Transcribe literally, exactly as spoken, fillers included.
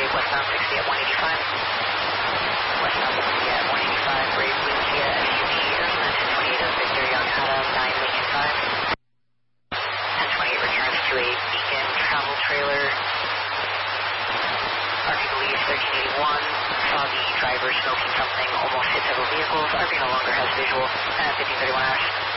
westbound sixty at one eighty-five. Westbound sixty at one eighty-five, Brave Blue Kia S U V, Airline ten twenty-eight oh Victor Young Adam, nine Lincoln five. ten twenty-eight returns to a Beacon travel trailer. R V believe thirteen eighty-one, saw the driver smoking something, almost hit several vehicles. R V no longer has visual, uh, fifteen thirty-one hours.